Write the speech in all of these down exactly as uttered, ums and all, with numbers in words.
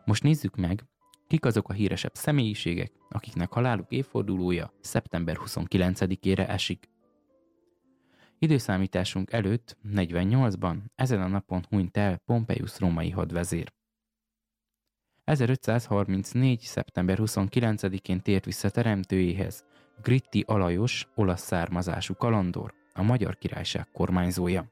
Most nézzük meg, kik azok a híresebb személyiségek, akiknek haláluk évfordulója szeptember huszonkilencedikére esik. Időszámításunk előtt negyvennyolcban ezen a napon hunyt el Pompeius római hadvezér. ezerötszázharmincnégy. szeptember huszonkilencedikén tért vissza teremtőjéhez Gritti Alajos, olasz származású kalandor, a Magyar Királyság kormányzója.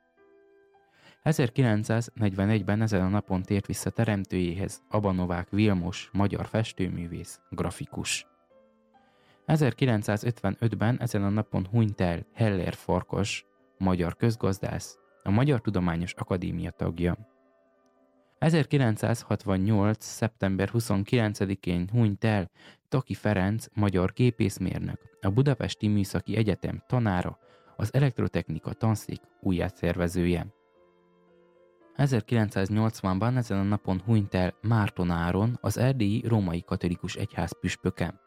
ezerkilencszáznegyvenegyben ezen a napon tért vissza teremtőjéhez Aba-Novák Vilmos, magyar festőművész, grafikus. ezerkilencszázötvenötben ezen a napon hunyt el Heller Farkas, magyar közgazdász, a Magyar Tudományos Akadémia tagja. ezerkilencszázhatvannyolc. szeptember huszonkilencedikén hunyt el Taki Ferenc, magyar gépészmérnök, a Budapesti Műszaki Egyetem tanára, az elektrotechnika tanszék újjászervezője. ezerkilencszáznyolcvanban ezen a napon hunyt el Márton Áron, az erdélyi római katolikus egyház püspöke.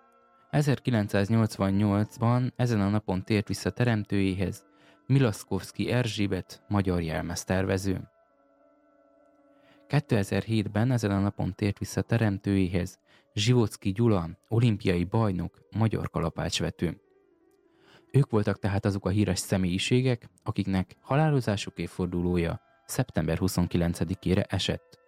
ezerkilencszáznyolcvannyolcban ezen a napon tért vissza teremtőjéhez Milaszkowski Erzsébet, magyar jelmeztervező. kétezer-hétben ezen a napon tért vissza teremtőjéhez Zsivocki Gyula, olimpiai bajnok, magyar kalapácsvető. Ők voltak tehát azok a híres személyiségek, akiknek halálozásuk évfordulója szeptember huszonkilencedikére esett.